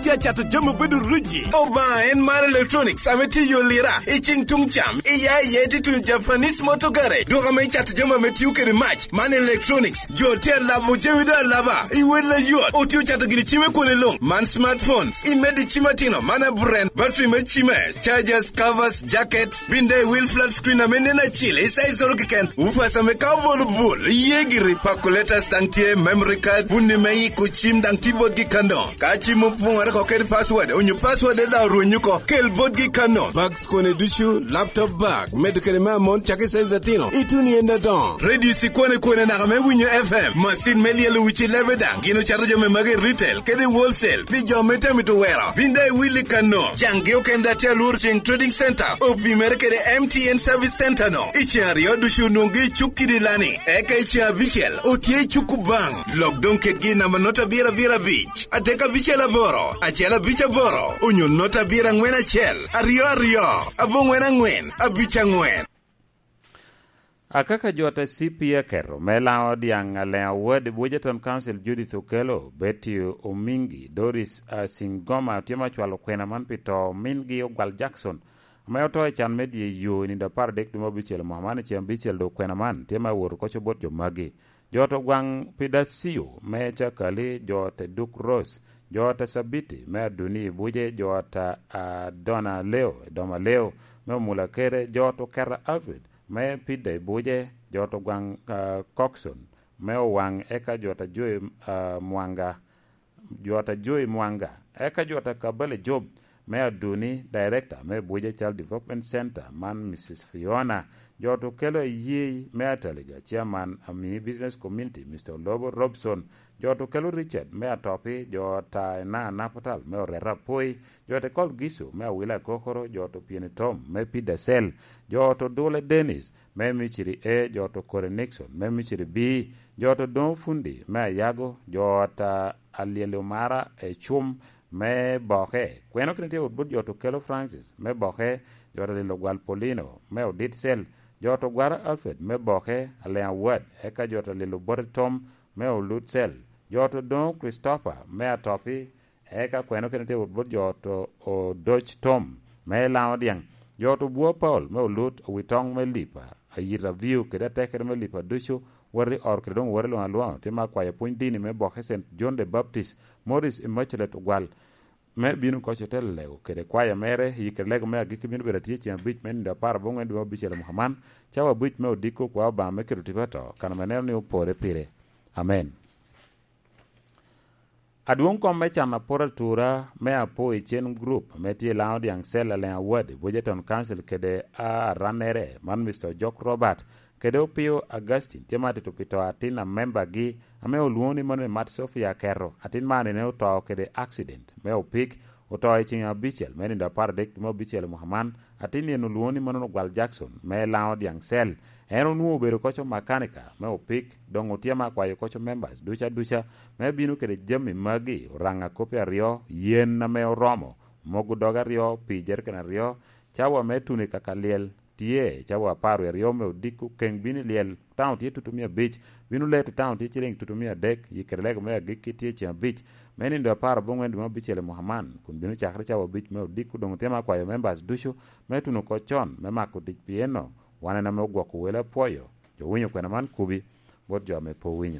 tia chato jamo bedu ruji. Oba en mar electronics ameti yo lira. Iching tung cham. Iya yeti tu Japanese motor garage. Duka me chato jamo meti ukere match. Man electronics. Jo tia labo jewida laba. Iwela yot. Otiu chato gini chime kone long. Man smartphones. Imedi chima tino. Mana brand. Battery me chime. Chargers, covers, jackets. Binde wheel flat screen amene na chile. Isa isoro kiken. Ufasa me kabolo bol. Yegiri pakuleta stangtie memory card. Pundi me yiku chim dang keyboard gi kano. Kachi mupungara ko keri password. Onyu password eda runyuko. Kel board gi kano. Bags kone dushu. Laptop bag. Medukere mamon chake saiza tino. Ituni enda don. Radio si kone na kame winyo FM. Masin melielu wichi lebedang. Gino charajo me mage retail. Kede wholesale. Pijo mete mitu wera. Binde wili kano. Jangeo kenda tia Lurching Trading Center. Opi merekede MTN Service Center no. Ichi ario dushu nungi chukidi lani. Eka ichi avichel. Otie chukubang. Lockdown kegi na manota bira beach. Ateka bichela boro. Achela bicha boro. Unyo nota bira ngwena chel. Ario. Abo ngwena ngwen. Abicha ngwen. Akaka jota CPA kero mela odiang alea word Budgeton Council Judith Okelo Betty Omingi Doris Singoma tiema chwalo kwena man pito Mingi Ogwal Jackson mayo to chan medie yo ni da par dek mo bichel Muhammad chiam bichel do kwena man tiema wor ko chobot jo magi joto gwang Pidasio mecha kali jota Duke Rose jota Sabiti me duni buje jota Doma Leo me mula kere joto Kera Alfred me pide buje joto gwang Coxon me wang eka jota Joy Mwanga eka jota Kabale Job me aduni director me buje Child Development Center man Mrs. Fiona joto kelo yi me ataliga chairman ami business community Mr. Lobo Robson joto kelo Richard me atopi jota na Napotal me orera poi joto kol gisu me wila kokoro joto Pieni Tom me Pidasel joto Dole Dennis me michiri joto Kore Nixon me michiri B joto Don Fundi me Yago jota Alielo Mara Chum me boke kweno kinete udbud joto Kelo Francis me boke joto Lilo Gwal Polino me Odit Sel joto Gwara Alfred me boke Alea Word eka joto Lilo Boritom me Olut Sel joto Don Christopher me atopi eka kweno kinete udbud joto o Dodge Tom me lao diang joto Buo Paul me Olut Witong me Lipa ayira view keda tekere me Lipa dushu wari or kredong wari lo alwa tema kwa ya dini me boke St. John the Baptist Morris Immaculate Ogwal me binu ko chotel lew kede kwa ya mere yikelego me agiki binu berati chi ambich men da par bongo ndo bichele Muhammad chawa bich me odiko kwa ba me kirutibato kana manel ni upore pire amen. Aduong kom me chana pora tura me apo ichen group me tie loud yang sel ale award Budgeton Council kede a ranere man Mr. Jock Robert kede opio Augustine temate to pito atina member gi ame oluoni mane Mat Sofia Kero atin mane ne uto kede accident me opik uto ichinga bichel me nda par dek mo bichel Muhammad atin ne oluoni mane Gwal Jackson me loud yang sel eno nuo bero kocho makanika me opik dong otiama kwa kocho members ducha me binu kede jami magi ranga kopia rio yen na me oromo mogu doga rio pijer kana rio chawa me tuni kakaliel tie chawa paru rio me odiku keng bini liel town tie tutumia beach binu le town tie chireng tutumia dek yikerlego me agiki tie chia beach meni ndo par bongwen mo bichele Muhammad kun binu chakre chawa beach me odiku dong otiama kwa members dushu me tunu kochon me mako dik pieno wana na mogwa kuwela poyo jo winyo kwena man kubi bot jo me po winyo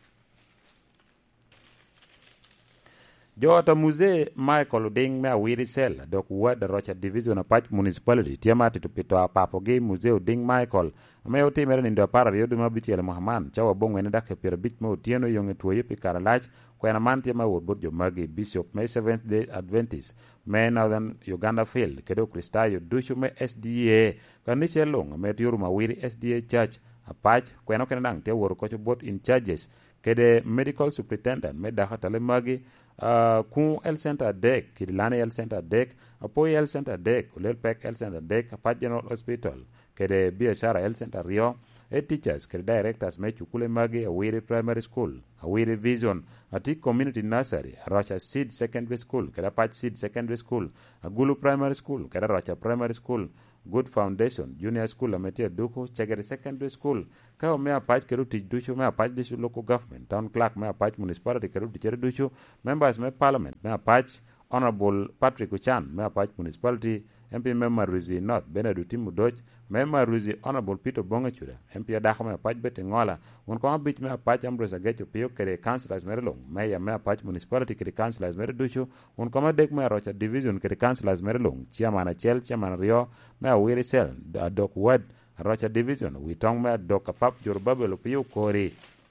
jo ata muzee Michael Ding me awiri sel dok ward Rocha Division Apach Municipality tiamati to pito apapo ge muzee Ding Michael me otimere ni ndo para rio duma bichele Muhammad chawa bongo ene dak pira bit mo tieno yonge tuoye pikara lach kwena man tiama wod bot jo magi Bishop May Seventh Day Adventist me Northern Uganda Field kedo Kristayo dushu me SDA kanise long me tiuru mawiri SDA Church Apach kweno kenang te wor kocho bot in charges kede medical superintendent me dakatale magi kun El Center Dek Kidlani El Center Dek apoy El Center Dek ulel pek El Center Dek Apach General Hospital kede Biashara El Center Rio teachers kede directors me chukule magi Awiri Primary School Awiri Vision Atik Community Nursery Rocha Seed Secondary School kede Apach Seed Secondary School Agulu Primary School kede Rocha Primary School Good Foundation Junior School ametia duko Chegere Secondary School kao me Apach keru tich ducho me Apach disu local government town clerk me Apach municipality keru tichere ducho members me parliament me Apach Honorable Patrick Uchan me Apach Municipality, MP Member Ruzi North Benedict Timudoj, Member Ruzi Honorable Peter Bongachuda, MP Adako me Apach Betingola, un koma bich me Apach Ambrose Agecho Pio kere councillors merelong, Mayor me Apach Municipality kere councillors mereducho, un koma dek me Rocha Division kere councillors merelong, Chairman Achel, Chairman Rio, me Awiri Sel, Dok Wad, Rocha Division, we tong me Dok Apap Jorubabelo Pio Kori.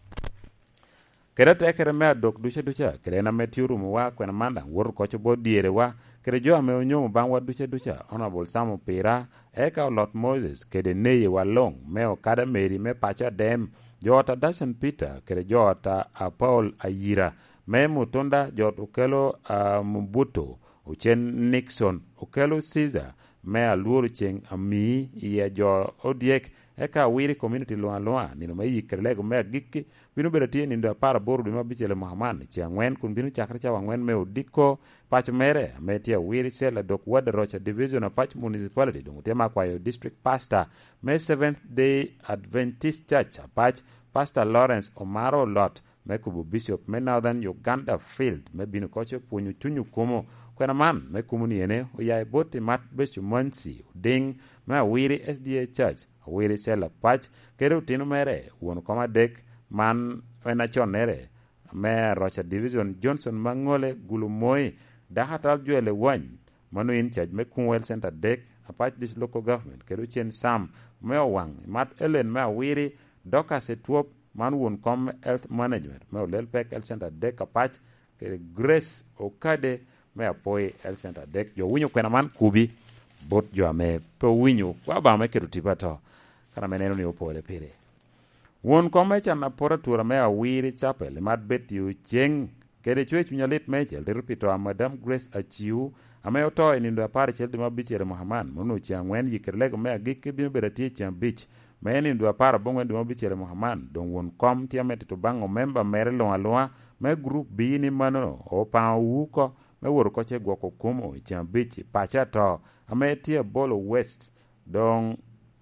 Kere te kere me dok ducha kere na me tiuru wa kwena manda wor kocho bo diere wa kere jo me onyo bang wa ducha Honorable Samu Pira eka Lot Moses kede neye wa long me okada meri me pacha dem jota Dashan Peter kere jota Paul Ayira me mutunda jot ukelo Mbuto Uchen Nixon ukelo Caesar me aluoro cheng ami ye jo odiek eka wiri community loa nino me yikrelego me gikki binu bedatie nindo para boru ma bichele Muhammad chi angwen kun binu chakre cha angwen me odiko pach mere me tia wiri sela dok wad Rocha Division Apach Municipality dungu tema kwayo district pastor me Seventh Day Adventist Church Apach Pastor Lawrence Omaro Lot me kubu Bishop me Northern Uganda Field me binu koche punyu chunyu kumo kwena man me kumuni ene uyai boti mat beshu mansi ding me wiri SDA Church wiri sela pach kere utinu mere uonu koma dek man wena chonere me Rocha Division Johnson Mangole Gulumoi dahatal juele wany manu in charge me Kunwel Center dek apach this local government kere chen Sam me wang mat elen me wiri doka setuop man won kom health management me olel pek health center dek apach kere Grace Okade me apoi health center dek jo winyo kwena man kubi bot jo ame pe winyo kwa ba me keru tipato kana meneno ni opole pire won kome chana pora tura me awiri chapel mat bet yu cheng kede chwe chunyalit mechel dirupito a Madam Grace Achiu ame oto enindo apari chelde mabichere Muhammad munu chiangwen yikerlego me agike bino beratie chiang beach me enindo apara bongwen do mabichere Muhammad don won kom tiamete to bango member mere loa me group B ni mano opa wuko me wor koche gwoko kumo chiang beach pacha to ame tie bolo west don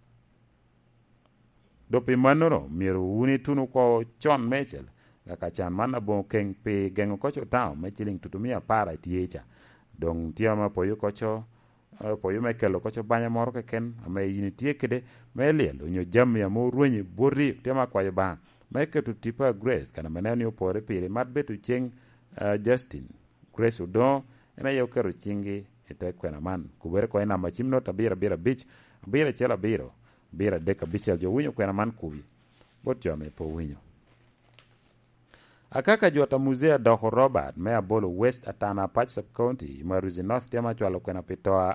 dopi manoro miru wuni tunu ko chon mechel kaka chan mana bon keng pe gengo kocho tao mechiling tutumia para tiecha dong tiama poyo kocho poyo mekelo kocho banya moro ke ken ame yini tie kede meliel onyo jam ya mo ruonyi bori tiama kwayo bang meke tu tipa Grace kana menani opore pile mat betu cheng Justin Grace Udon ena yo kero chingi ete kwena man kubere ko ena machimno tabira beach bira chela biro bira deka bichel jo winyo kwena man kubi bot jome po winyo akaka jota musea Doho Robert me abolo West Atana Patch Sub County Maruzi North tema chwalo kwena pitoa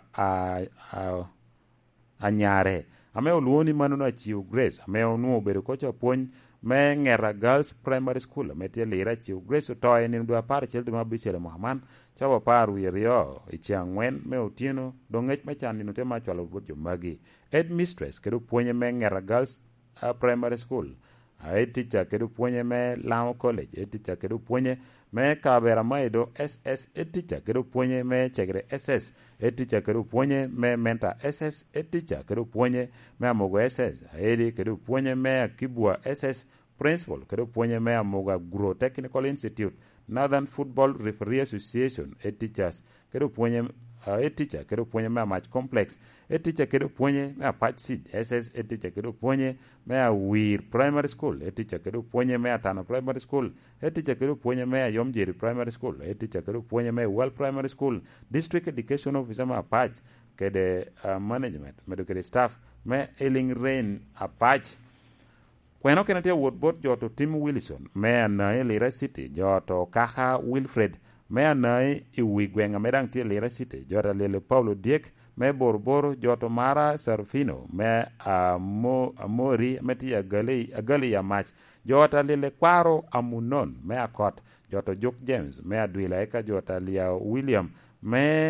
anyare ame oluoni manu na chiu Grace ame onuo bedo kocha puonj me Ngera Girls Primary School me tie lira chiu Grace toy ni ndo apar chelde mabichele Muhammad chawa par wirio ichiangwen me otieno dongech machani no tema chwalo bot jo magi head mistress kedo puonje me Ngera Girls Primary School teacher kedo puonje me Lao College teacher kedo puonje me Kabera Maido SS teacher kedo puonje me Chegre SS teacher kedo puonje me Menta SS teacher kedo puonje me Amogo SS kedo puonje me Kibwa SS principal kedo puonje me Amoga Gro Technical Institute Northern Football Referee Association teachers kedo puonje teacher kedo puonje me Match Complex teacher kedo puonje me Patch Seed SS teacher kedo puonje me Wir Primary School teacher kedo puonje me Atana Primary School teacher kedo puonje me Yomjeri Primary School teacher kedo puonje me Well Primary School District Education Officer me Patch kede management medical staff me Eling Rain Patch kweno kenatia wotbot joto Tim Wilson me anae Lira City joto Kaha Wilfred me anae iwi gwenga medang tie Lira City jota lele Paulo Diek me borboro joto Mara Sarfino me Amori meti agali ya match jota lele Kwaro Amunon me Akot joto Joke James me Adwila eka jota Lia William me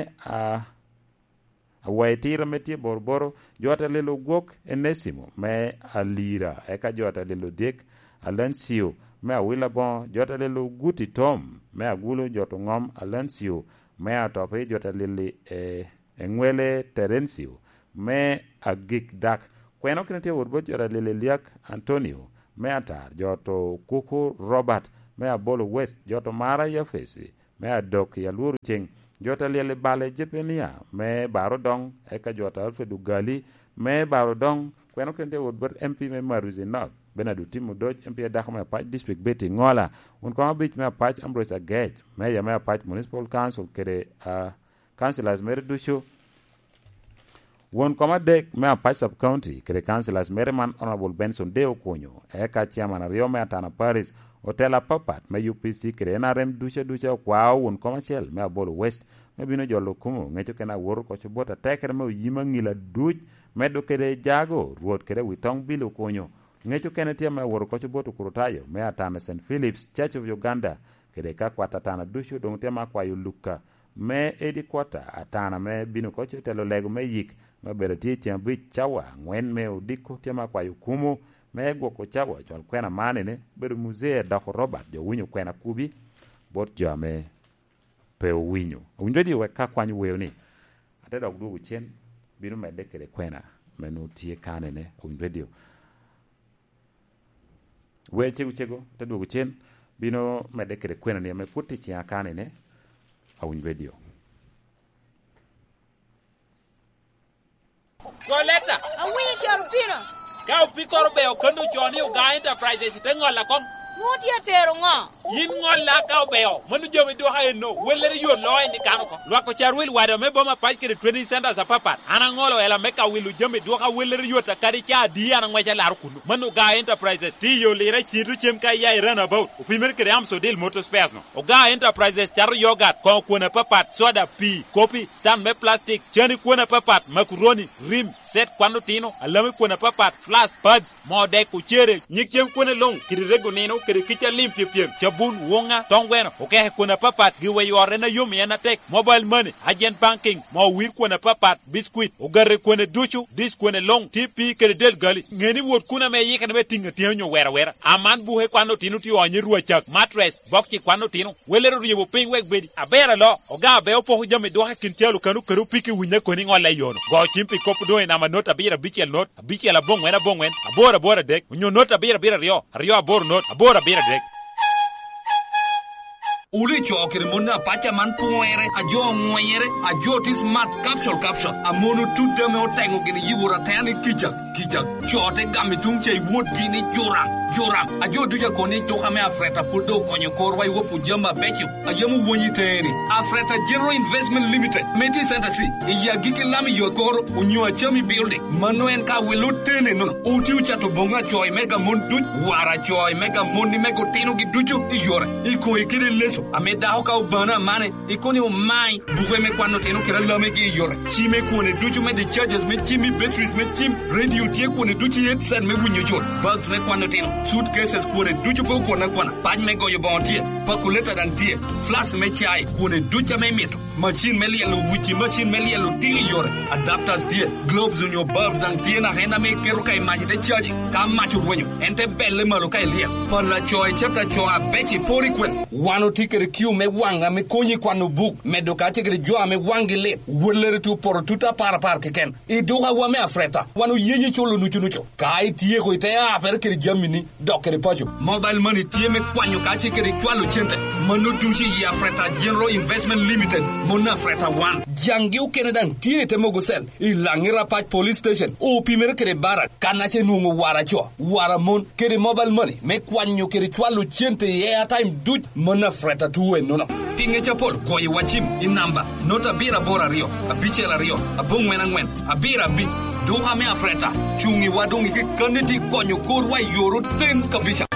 Waitira metie borboro jota lelo Gwok Enesimo me Alira eka jota lelo Diek Alansio me Awila Bon jota lelo Guti Tom me Agulo joto Ngom Alansio me Atope jota lele Engwele Terencio me Agik Dak kweno kenatia wotbot jota lele Liak Antonio me Atar joto Kuku Robert me Abolo West joto Mara Yafesi me Adok Yaluru Cheng jota liele bale jepenia me baro dong eka jota Alfred Ugali me baro dong kweno kente wodbert MP me Maruzi North Benadu Timu Dodge MP Dakome Patch District Betty Ngola un kama bich me Patch Ambrose Agej me ya me Patch Municipal Council kede councilors mere dushu won kama dek me Patch Sub County kede councilors mere man Honorable Benson Deo Konyo eka chairman Rio me Atana Paris Hotela Papat me UPC kede NRM dusha kwa won kama chel me Abolo West me bino jolo kumu ngecho kena woro kocho bota tekere me yima ngila duch medo kede jago ruot kede witong bilu konyo ngecho kene tia me woro kocho boto kurutayo me Atana St. Philip's Church of Uganda kede ka kwata Atana dushu dong tia kwa yuluka me edi kwata Atana me bino kocho telo lego me yik me bereti tia bich chawa ngwen me udiko tia kwa yukumu me gwoko chawa chwal kwena mane ne bedo muzee dako Robert jo winyo kwena kubi bot jo me pe winyo winyo di weka kwanyu weo ni ate dok dugu chen bino me dekere kwena menu tie kane ne winyo dio we chego te dugu chen bino me dekere kwena ni me puti chia kane ne winyo dio Coleta awinyo charupino ka upikoro be okonu choni Uga Enterprises tengola kom muti atero ngo yin ngola ka obeo manu jomi do ha no welere yo lo ni kanko lo ko charwil wado me boma pa kire 20 centers apapa ana ngolo ela meka wilu jomi do ha welere yo ta kari cha di ana ngwecha lar kunu manu Uga Enterprises ti yo lira chiru chem ka ya run about upimer kire am so deal motor spares no Uga Enterprises char yogurt ko na papat soda pi kopi stand me plastic chani ko na papat macaroni rim set kwano tino alame ko na papat flash pads mode ku chere nyichem ko na long kire rego neno kire kicha limpiem chabun wonga tongweno okay kuna papat giwe yore na yumi na tek mobile money agent banking mo wir kuna papat biscuit ogare kuna duchu dis kuna long TP kere del gali ngeni wot kuna me yika me tinga tienyo wera aman buhe kwano tinu ti onye ruachak mattress bokchi kwano tinu welero riebo ping wek bedi abera lo oga be opo jame do hakin tialu kanu karu piki winya koni ngola yono go chimpi kopu do na manota bira bichel not bichel bongwen abora dek nyo nota bira rio abor not abora bira dek Uli chokere muna pacha man poere ajo ngoyere ajo ti smart capsule amono tudde me otengo gini yiwura tani kijak chote gami tungche wood gini joram ajo duja koni toka me Afreta pudo konyo korwa iwo pujama bechu ajamu wonyi teri Afreta General Investment Limited meti center si iya giki lami yokoro unyo achami building manoen ka welu tene no uti uchato bonga choy mega mon duj wara choy mega moni mego tino gi dujo iyore iko ikire leso ameda hoka ubana mane ikoni o mai buwe me kwano tino kira lame gi iyore chime kone dujo me the charges me chimi batteries me chim radio tie kone dujo yet sen me wunyo jor bags me kwano tino suitcases kone dujo po kona pany me goyo bontie pakuleta dan tie flash me chai kone dujo me mito machine me lielo wuchi machine me lielo tili yore adapters tie globes on your bulbs and tie na henda me kero kai majite charging ka machu wenyo ente belle malo kai lia pala choy chapter choa bechi pori kwen wano tikere kiu me wanga me konyi kwano book me doka tikere joa me wangi le welere tu por tuta par keken iduha wa me Afreta wano yeye cholo nuchu kai tie ko ite afer kere jamini dokere pacho mobile money tie me kwanyo ka tikere chwalo chente manu duchi ya Afreta General Investment Limited mona Afreta one jangi ukenedan tie te mogosel ilangira patch police station o pimere kere bara kanache nungu wara mon kere mobile money me kwanyo kere chwalo chente ya time duch mona Afreta tuwe nono pinge chapol koyi wachim inamba nota bira bora rio abichela rio abongwena ngwen abira bi doha me Afreta chungi wadongi ke kaneti konyo korwa yoro ten kabisha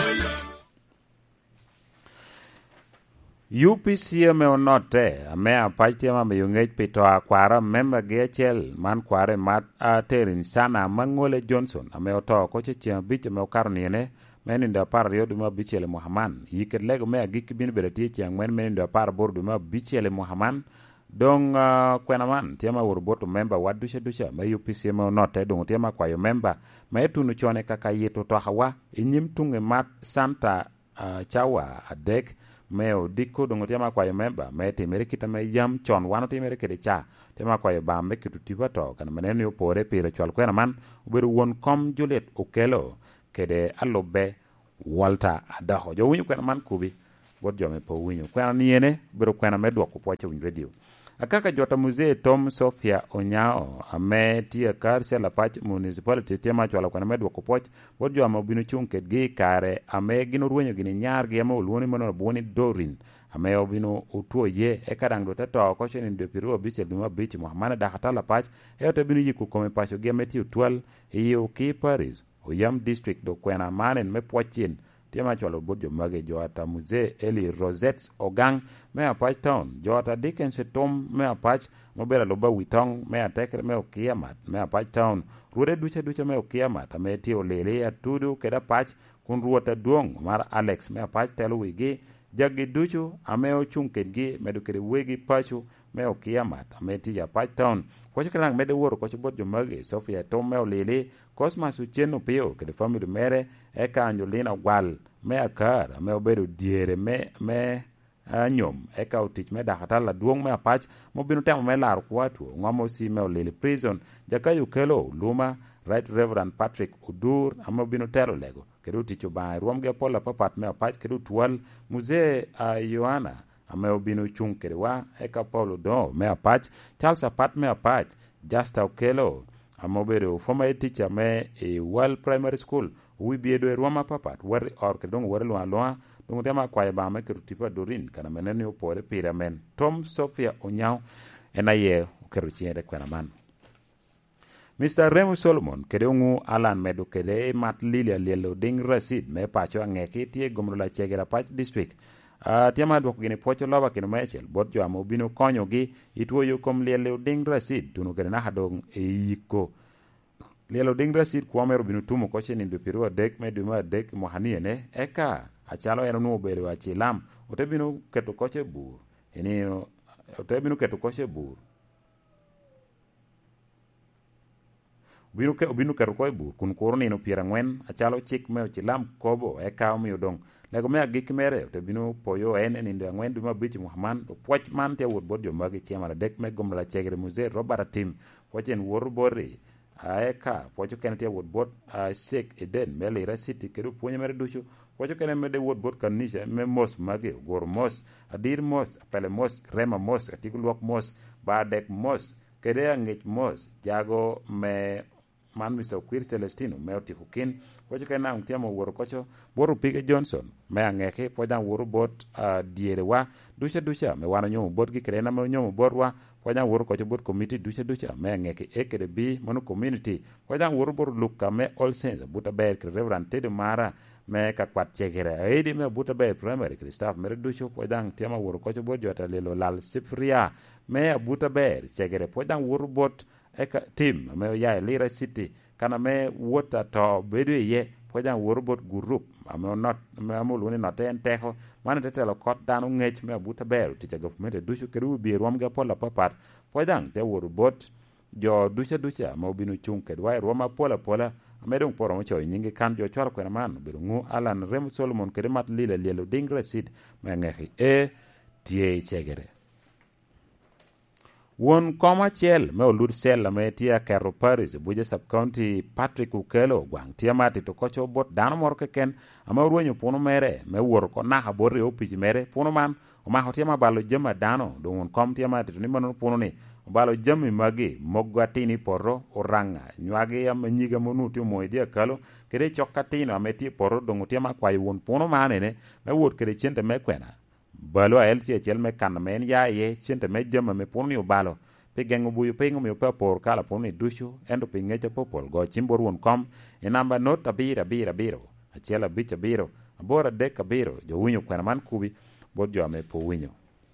UPC me onote ame apache ma yungej pito akwara member GHL man kware mat aterin sana Mangole Johnson ame oto ko chicha biche me okarniene meninda par yodu ma bichele Muhammad yiket lego me agik bin bereti chiang meninda par bordu ma bichele Muhammad dong kwenaman tiama urboto member wadusha me UPC me onote dong tiama kwayo member me tunu chone kaka yeto to hawa inyim tunge mat Santa chawa adek meo diko dongo tema kwa member me timere kita me yam chon wano timere kede cha tema kwa ba me kitu tibato kana maneno yo pore pire chwal kwena man uberu won kom Juliet Okelo kede alobe Walter Adaho jo winyo kwena man kubi bot jome po winyo kwena niene biro kwena me dwoko pocho win radio akaka jota muzee Tom Sofia Onyao ame tia kar sela pach municipality tema chwala kwena me dwoko poch bot joma bino chunket gi kare ame gino ruonyo gini nyar gi ame uluoni mono buoni Dorin ame obino utuo ye ekadang do tato ko chenin de piru biche duma biche Muhammad da hatala pach eote bino yiku kome pacho gi ame tiu twal iyo ki Paris Oyam district do kwena manen me pochin tema chwalo bodjo mage joata muzee Eli Rosette Ogang me apach town joata Dickens Tom me apach mobera loba witong me atekre me okiamat me apach town ruode duche me okiamat ame tio lele atudu keda pach kun ruota duong mar Alex me apach telo wigi jagi duchu ame ochung kedgi medu kede wegi pachu me okiamat ame tija apach town koche kanang mede woro koche bodjo mage Sofia Tom me olele Cosmas Ucheno pio kede family mere eka Angelina Gwal me akar me obedo diere me anyom eka utich me dakatala duong me apach mobino temo me lar kwatu ngamo si me olele prison jakayo kelo luma Right Reverend Patrick Udur amobino telo lego kedu ticho ba ruomge pola papat me apach kedu twal muzee Yohana ame obino chung kedewa eka Paulo do me apach Charles apat me apach Justa Okelo amobedo former teacher me World Primary School wi biedo ruoma papat war or kedong war loa dong tema kwa ba me kedu tipa Dorin kana menene opore piramen Tom Sofia Onyao enaye keru chiende kwa man Mr. Remu Solomon kedongu Alan medo kede mat Lilia Lelo ding Rasid me pacho angeki tie gomrola chegera pach district tiama dwoko gini pocho loba kino mechel bot jo amo bino konyo gi itwoyo kom Lelo ding Rasid tunu kede na hadong yiko Lelo ding Rasid kwamero bino tumo koche ni dupirua dek me duma dek mohanie ne eka achalo eno nuo belo achilam ote bino keto koche bur enino ote bino keto koche bur Binu kero koi bur kun korni no pirangwen achalo chik me chilam kobo eka omi odong lego me agik mere to binu poyo en ndo angwen duma bichi Muhammad to poch man te wod bodjo magi chiama dek me gomla chegre muzee Robert Tim pochen wor bori eka pocho ken te wod bot Sheikh Eden mele rasiti kedu ponye mere duchu pocho ken me de wod bot kanisha me mos magi gor mos adir mos pele mos rema mos atikuluok mos badek mos kede angech mos jago me man Mr. Quir Celestino me oti hukin kocho kana untiamo woro kocho boru Pige Johnson me angeke podan woro bot diere wa ducha me wana nyomo bot gi krena me nyomo borwa podan woro kocho bot committee ducha me angeke ekede bi mono community podan woro bor lukka me all sense buta ber Reverend Tede Mara me ka kwat chegere aidi me buta ber primary staff mere ducho podan tiama woro kocho bot jota lelo lal sifria me buta ber chegere podan woro bot eka team me ya Lira City kana me wota to bedo ye pojan worbot group ame not me amulu ni not enteko man tetelo kot danu ngech me buta ber ti government duchu keru bi rom ga pola papat pojan te worbot jo ducha mo binu chung kedwa roma pola amedong poro mo choy nyingi kan jo chwal kwena man bedo ngu Alan Rem Solomon kedemat lile lelo dingra sid me ngehi tie chegere Won koma chiel me olud sel me tia Kero Paris buje sub county Patrick Ukelo gwang tia mati to kocho bot dano mor keken ama ruonyo puno mere me wor ko na habore opiji mere puno man o ma hotia balo jema dano do won kom tia mati to ni manon puno ni balo jemi magi mogwatini porro oranga nywage ya nyiga monuti moidia kalo kede chokatino ameti porro do ngotia ma kwai won puno manene me wor kede chente me kwena balo el chel me kan men ya ye chente me jema me poni balo pe gengo buyu pe ngomi pe por kala poni duchu endo pe ngeche popol go chimbor won kom e namba not abira biro achela bicha biro abora deka biro jo winyo kwena man kubi bodjo ame po winyo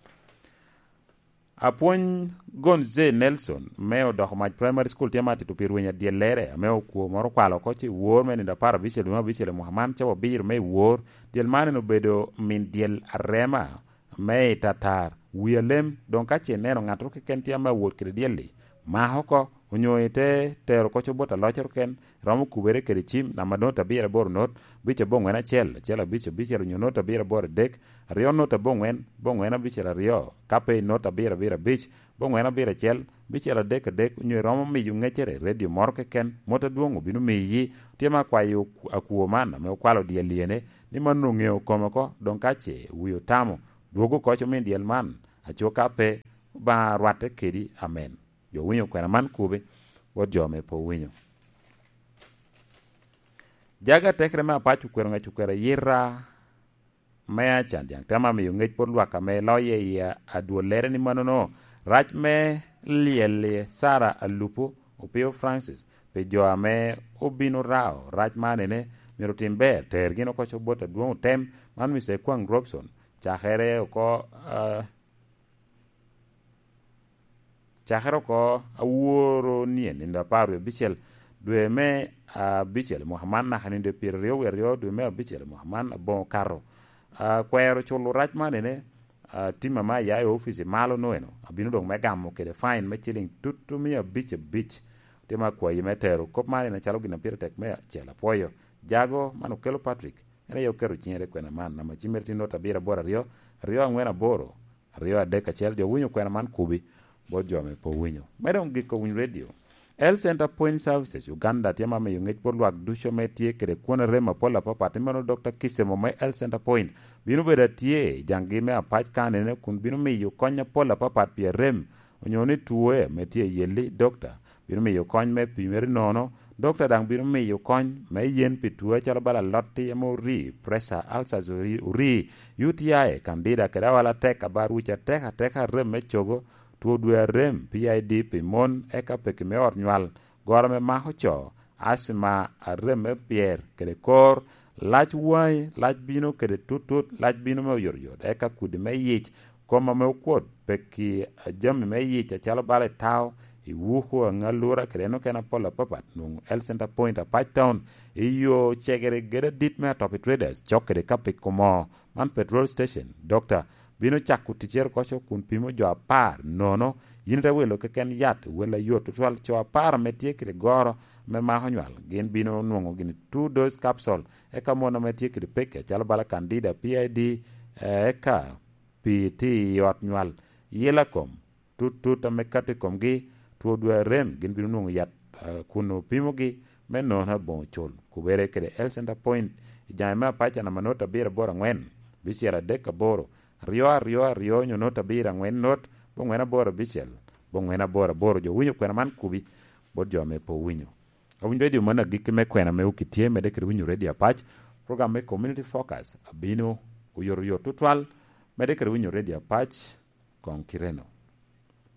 apon Gonze Nelson meo dohmaj primary school tiamati to pirwenya dielere meo ku moro kwalo kochi wor men da para bichel ma bichel Muhammad chawo bir me wor diel mane no bedo min diel arema me tatar wielem don kache neno ngatro ke kentia ma wor kredieli ma hoko unyo ite tero kocho bota locher ken romo kubere kede chim na manota bira bor not biche bongwen achel biche unyo nota bira bor dek rio nota bongwen biche rio kape nota bira bich bongwen bira chel biche dek unyo romo mi ngechere radio morke ken mota duongo binu mi tiema kwayo akuomana me kwalo die liene ni manu ngeo komako donkache wiyo tamo duogo kocho min diel man achoka pe ba rwate kedi amen yo winyo kwena man kube wo jome po winyo jaga tekre ma pachu kwera yira mea chandiang tama mi ngej por lwaka me loye ya aduolere ni manono rach me liele Sara Alupo Opio Francis pe jo ame obino rao rach manene miro timbe tergino kocho bota duong tem man mi se kwang Robson chahero ko awuoro nien inda paru bichel dwe me bichel Muhammad na haninde pirio dwe me bichel Muhammad bon karo kwero cholo rach manene tima ma ya office malo noeno abino dong me gamo kede fine me chiling tutu mi bich tema kwa yimetero kop mane na chalo gina pire tek me chela poyo jago manu kelo Patrick ene yo kero chinyere kwena man na machimerti nota bira bora rio angwena boro rio adeka chel jo winyo kwena man kubi bo jome po winyo medong giko win radio El Center Point Services Uganda tiama me yungech por luak dusho me tie kere kuona rema pola papa timano Dr. Kisemo me El Center Point binu beda tie jangi me apach kanene kun binu me yu konya pola papa pia rem onyoni tuwe me tie yeli doctor binu me yu kony me pimeri nono doctor dang binu me yu kony me yen pitue chala bala lotti emo ri pressure alsas uri UTI candida keda wala teka bar wicha teka rem me chogo tuo dwe rem PID pimon eka peki me or nyual gora me maho cho asma rem me pier kede kor lach wai lach bino kede tutut lach bino me yor eka kudi me yich koma me ukod peki jami me yich achalo bale tau iwuhu ngalura kede no kena pola papat nung El Center Point a Town iyo chegere gede dit me atopi traders chokede kapik komo man petrol station doctor bino chaku ticher kocho kun pimo jo apar nono yinre welo keken yat wela yot twal cho apar metie kire goro me maho nywal gin bino nuongo gin 2 dose capsule eka mono metie kire peke chalo bala candida PID eka PT yot nywal yela kom tuta mekate kom gi tuo dwe rem gin bino nuongo yat kuno pimo gi me nona bon chol kubere kire El Center Point jama pacha na manota bira bora ngwen bisiera deka boro rio nyono tabira ngwen not bongwena bora bichel bongwena bora jo winyo kwena man kubi bod jo me po winyo awin radio mana gikme kwena me ukitie me de winyo radio patch program me community focus abino uyor tutwal me de winyo radio patch kon kireno